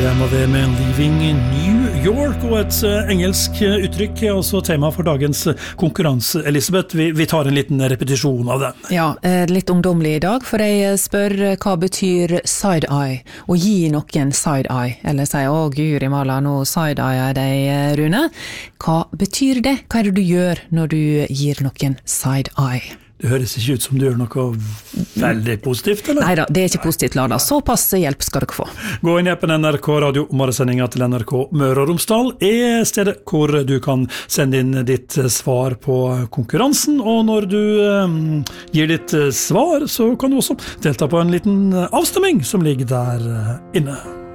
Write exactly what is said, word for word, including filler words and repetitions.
dem av det med Leaving New York og et engelsk uttrykk, altså tema for dagens konkurranse. Elisabeth, vi, vi tar en liten repetisjon av den. Ja, litt ungdomlig I dag, for jeg spør hva betyr side-eye, og gi noen side-eye, eller sier, å Gud I mala, nå side-eye deg, Rune. Hva betyr det? Hva er det du gjør når du gir noen side-eye? Det høres ikke ut som du gjør noe veldig positivt, eller? Neida, det er ikke positivt, Lada. Såpass hjelp skal dere få. Gå inn I appen N R K Radio, morgensendinga til N R K Møre og Romsdal er stedet hvor du kan sende inn ditt svar på konkurransen, og når du um, gir ditt svar, så kan du også delta på en liten avstemming som ligger der inne.